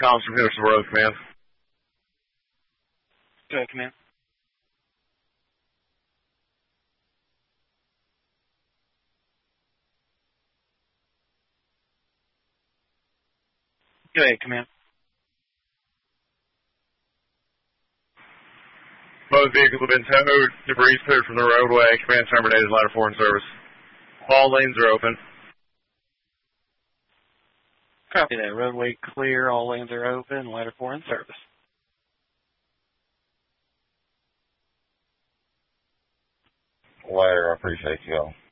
comms from Henderson Road, Command. Go ahead, Command. Go ahead, Command. Both vehicles have been towed, debris cleared from the roadway. Command terminated, ladder 4 in service. All lanes are open. Copy that. Roadway clear, all lanes are open, ladder 4 in service. Ladder, I appreciate you all.